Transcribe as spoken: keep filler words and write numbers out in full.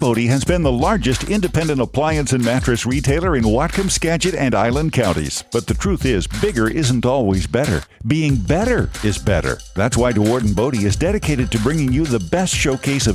Bodie has been the largest independent appliance and mattress retailer in Whatcom, Skagit, and Island counties. But the truth is, bigger isn't always better. Being better is better. That's why DeWard and Bodie is dedicated to bringing you the best showcase of